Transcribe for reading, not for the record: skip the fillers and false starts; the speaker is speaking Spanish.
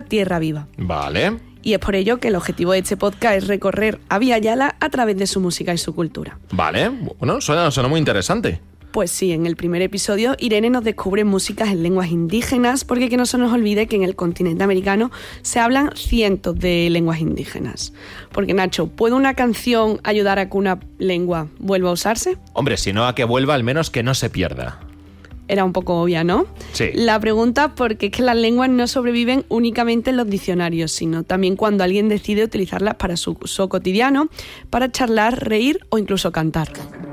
Tierra Viva. Vale. Y es por ello que el objetivo de este podcast es recorrer a Villa Yala a través de su música y su cultura. Vale, bueno, suena muy interesante. Pues sí, en el primer episodio Irene nos descubre músicas en lenguas indígenas, porque que no se nos olvide que en el continente americano se hablan cientos de lenguas indígenas. Porque Nacho, ¿puede una canción ayudar a que una lengua vuelva a usarse? Hombre, si no a que vuelva, al menos que no se pierda. Era un poco obvia, ¿no? Sí. La pregunta, porque es que las lenguas no sobreviven únicamente en los diccionarios, sino también cuando alguien decide utilizarlas para su uso cotidiano, para charlar, reír o incluso cantar.